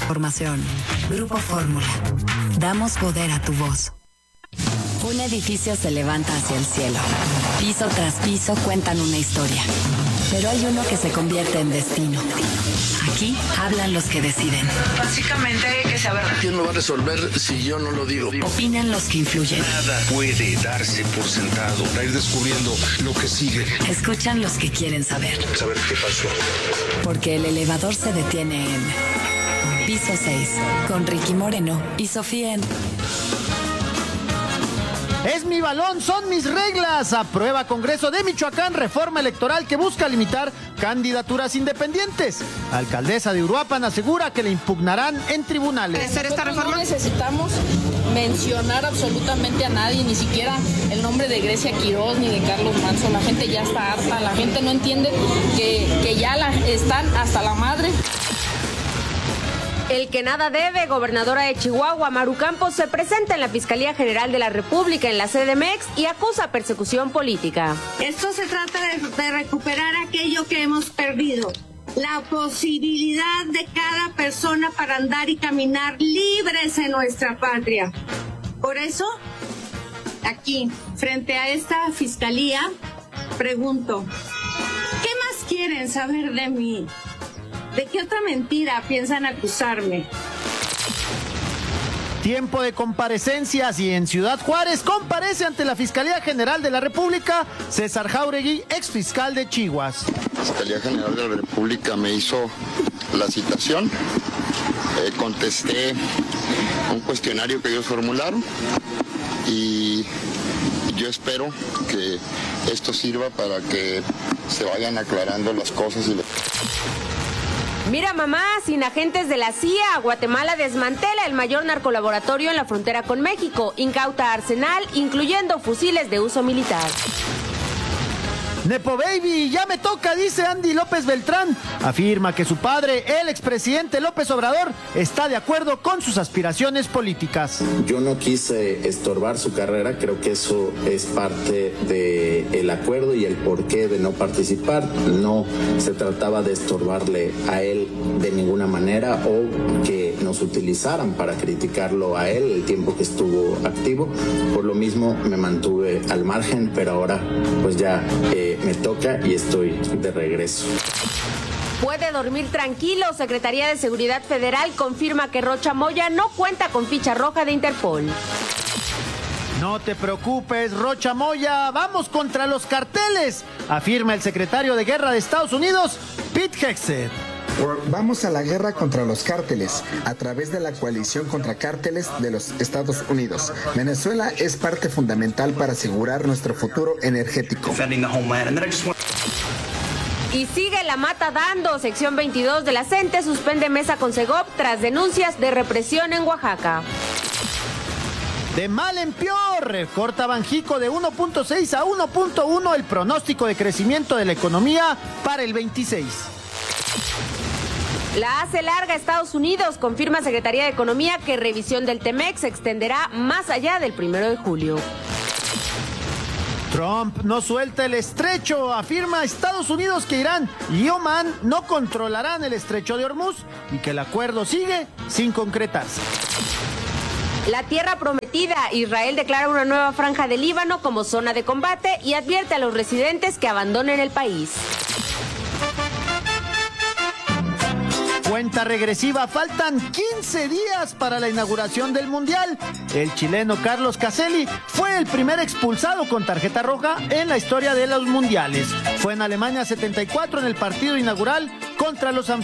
Formación. Grupo Fórmula. Damos poder a tu voz. Un edificio se levanta hacia el cielo. Piso tras piso cuentan una historia. Pero hay uno que se convierte en destino. Aquí hablan los que deciden. Básicamente hay que saber. ¿Quién lo va a resolver si yo no lo digo? Opinan los que influyen. Nada puede darse por sentado. Para ir descubriendo lo que sigue. Escuchan los que quieren saber. Saber qué pasó. Porque el elevador se detiene en Piso 6, con Ricky Moreno y Sofía en... Es mi balón, son mis reglas. Aprueba Congreso de Michoacán reforma electoral que busca limitar candidaturas independientes. Alcaldesa de Uruapan asegura que le impugnarán en tribunales. No necesitamos mencionar absolutamente a nadie, ni siquiera el nombre de Grecia Quiroz ni de Carlos Manso. La gente ya está harta, la gente no entiende que ya están hasta la madre. El que nada debe, gobernadora de Chihuahua, Maru Campos, se presenta en la Fiscalía General de la República en la CDMX y acusa persecución política. Esto se trata de recuperar aquello que hemos perdido, la posibilidad de cada persona para andar y caminar libres en nuestra patria. Por eso, aquí, frente a esta Fiscalía, pregunto, ¿qué más quieren saber de mí? ¿De qué otra mentira piensan acusarme? Tiempo de comparecencias y en Ciudad Juárez comparece ante la Fiscalía General de la República César Jáuregui, exfiscal de Chihuas. La Fiscalía General de la República me hizo la citación, contesté un cuestionario que ellos formularon y yo espero que esto sirva para que se vayan aclarando las cosas. Mira mamá, sin agentes de la CIA, Guatemala desmantela el mayor narcolaboratorio en la frontera con México, incauta arsenal, incluyendo fusiles de uso militar. Nepo Baby, ya me toca, dice Andy López Beltrán. Afirma que su padre, el expresidente López Obrador, está de acuerdo con sus aspiraciones políticas. Yo no quise estorbar su carrera, creo que eso es parte del acuerdo y el porqué de no participar. No se trataba de estorbarle a él de ninguna manera o que nos utilizaran para criticarlo a él el tiempo que estuvo activo. Por lo mismo me mantuve al margen, pero ahora pues ya me toca y estoy de regreso. Puede dormir tranquilo. Secretaría de Seguridad Federal confirma que Rocha Moya no cuenta con ficha roja de Interpol. No te preocupes, Rocha Moya, vamos contra los carteles, afirma el secretario de Guerra de Estados Unidos, Pete Hegseth. Vamos a la guerra contra los cárteles a través de la coalición contra cárteles de los Estados Unidos. Venezuela es parte fundamental para asegurar nuestro futuro energético. Y sigue la mata dando. Sección 22 de la CENTE suspende mesa con Segov tras denuncias de represión en Oaxaca. De mal en peor, corta Banjico de 1.6 a 1.1 el pronóstico de crecimiento de la economía para el 26. La hace larga a Estados Unidos, confirma Secretaría de Economía que revisión del TEMEC se extenderá más allá del 1 de julio. Trump no suelta el estrecho, afirma Estados Unidos que Irán y Omán no controlarán el estrecho de Hormuz y que el acuerdo sigue sin concretarse. La tierra prometida, Israel declara una nueva franja del Líbano como zona de combate y advierte a los residentes que abandonen el país. Cuenta regresiva, faltan 15 días para la inauguración del Mundial. El chileno Carlos Caselli fue el primer expulsado con tarjeta roja en la historia de los mundiales. Fue en Alemania 74 en el partido inaugural contra los anfitriones.